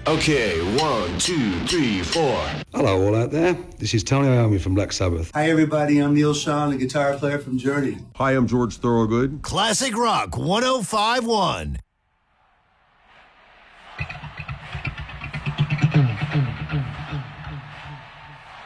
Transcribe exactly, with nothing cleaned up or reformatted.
Okay, one, two, three, four. Hello, all out there. This is Tony Iommi from Black Sabbath. Hi, everybody. I'm Neil Schon, the guitar player from Journey. Hi, I'm George Thorogood. Classic Rock one oh five point one.